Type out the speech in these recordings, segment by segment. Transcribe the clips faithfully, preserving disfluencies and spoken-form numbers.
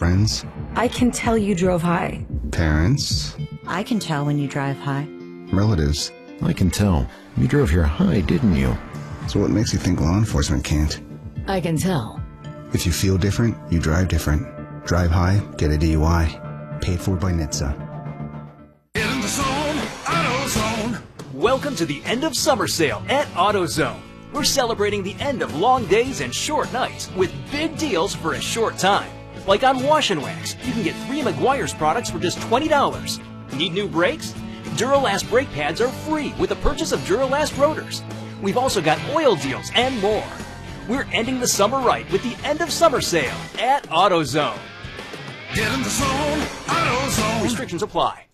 Friends? I can tell you drove high. Parents? I can tell when you drive high. Relatives? I can tell. You drove here high, didn't you? So what makes you think law enforcement can't? I can tell. If you feel different, you drive different. Drive high, get a D U I. Paid for by N H T S A. Get in the zone, AutoZone. Welcome to the end of summer sale at AutoZone. We're celebrating the end of long days and short nights with big deals for a short time. Like on Wash and Wax, you can get three Meguiar's products for just twenty dollars. Need new brakes? Duralast brake pads are free with the purchase of Duralast rotors. We've also got oil deals and more. We're ending the summer right with the end of summer sale at AutoZone. Get in the zone, AutoZone. Restrictions apply.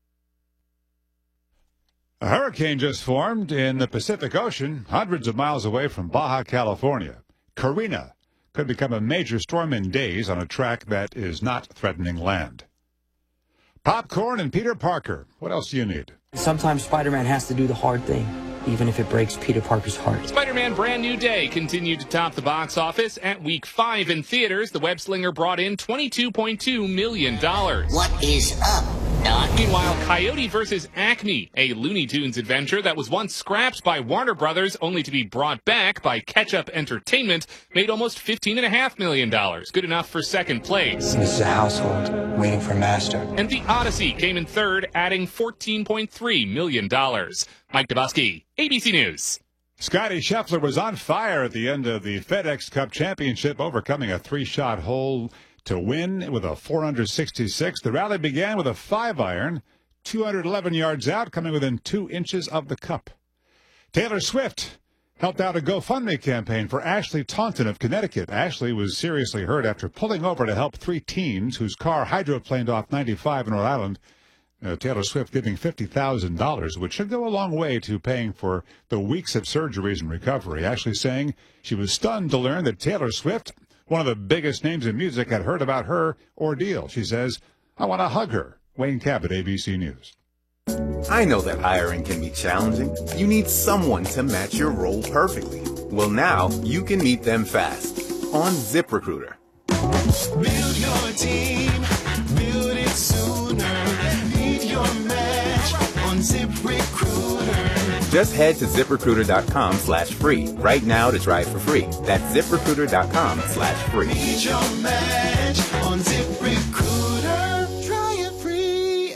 A hurricane just formed in the Pacific Ocean, hundreds of miles away from Baja, California. Karina could become a major storm in days on a track that is not threatening land. Popcorn and Peter Parker. What else do you need? Sometimes Spider-Man has to do the hard thing, even if it breaks Peter Parker's heart. Spider-Man Brand New Day continued to top the box office. At week five in theaters, the web-slinger brought in twenty-two point two million dollars. What is up, Doc? Meanwhile, Coyote versus Acme, a Looney Tunes adventure that was once scrapped by Warner Brothers only to be brought back by Ketchup Entertainment, made almost fifteen point five million dollars. Good enough for second place. This is a household waiting for master. And The Odyssey came in third, adding fourteen point three million dollars. Mike Dabowski, A B C News. Scotty Scheffler was on fire at the end of the FedEx Cup Championship, overcoming a three-shot hole to win with a four under sixty-six. The rally began with a five-iron, two hundred eleven yards out, coming within two inches of the cup. Taylor Swift helped out a GoFundMe campaign for Ashley Taunton of Connecticut. Ashley was seriously hurt after pulling over to help three teens whose car hydroplaned off ninety-five in Rhode Island. Uh, Taylor Swift giving fifty thousand dollars, which should go a long way to paying for the weeks of surgeries and recovery. Ashley saying she was stunned to learn that Taylor Swift, one of the biggest names in music, had heard about her ordeal. She says, "I want to hug her." Wayne Cabot, A B C News. I know that hiring can be challenging. You need someone to match your role perfectly. Well, now you can meet them fast on ZipRecruiter. Build your team, build it sooner. Meet your match on ZipRecruiter. Just head to ZipRecruiter.com slash free right now to try it for free. That's ZipRecruiter.com slash free. Meet your match on ZipRecruiter. Try it free.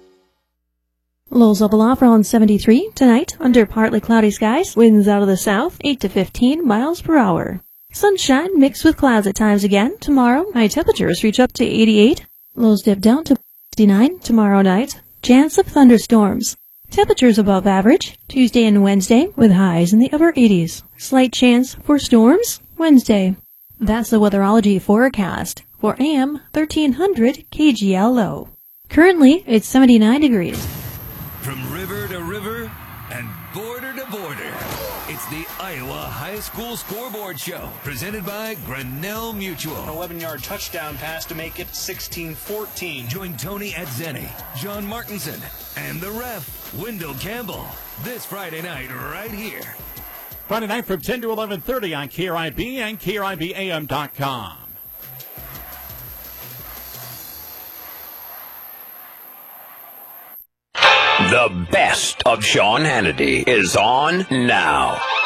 Lows level off around seventy-three tonight under partly cloudy skies. Winds out of the south, eight to fifteen miles per hour. Sunshine mixed with clouds at times again. Tomorrow, high temperatures reach up to eighty-eight. Lows dip down to sixty-nine tomorrow night. Chance of thunderstorms. Temperatures above average Tuesday and Wednesday with highs in the upper eighties. Slight chance for storms Wednesday. That's the weatherology forecast for A M thirteen hundred K G L O. Currently, it's seventy-nine degrees. From river to river and border to border, it's the Iowa High School Scoreboard Show, presented by Grinnell Mutual. An eleven-yard touchdown pass to make it sixteen fourteen. Join Tony Adzeni, John Martinson, and the ref, Wendell Campbell, this Friday night right here. Friday night from ten to eleven thirty on K R I B and K R I B A M dot com. The best of Sean Hannity is on now.